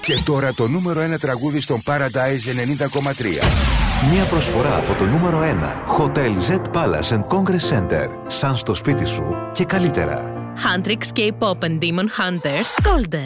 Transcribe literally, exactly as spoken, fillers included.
Και τώρα το νούμερο ένα τραγούδι στον Paradise ενενήντα κόμμα τρία. Μια προσφορά από το νούμερο ένα Hotel Z Palace and Congress Center. Σαν στο σπίτι σου και καλύτερα. Huntrix K-Pop and Demon Hunters Golden.